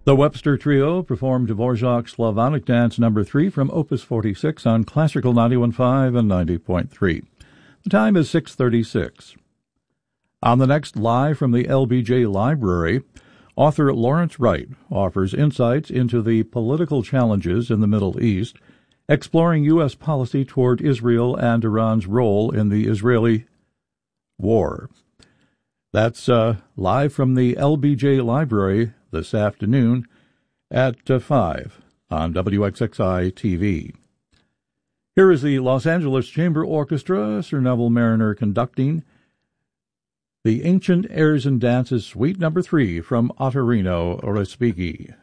The Webster Trio performed Dvorak's Slavonic Dance No. 3 from Opus 46 on Classical 91.5 and 90.3. The time is 6:36. On the next Live from the LBJ Library, author Lawrence Wright offers insights into the political challenges in the Middle East, exploring U.S. policy toward Israel and Iran's role in the Israeli war. That's live from the LBJ Library this afternoon at 5 on WXXI-TV. Here is the Los Angeles Chamber Orchestra, Sir Neville Mariner conducting the Ancient Airs and Dances Suite No. 3 from Ottorino Respighi.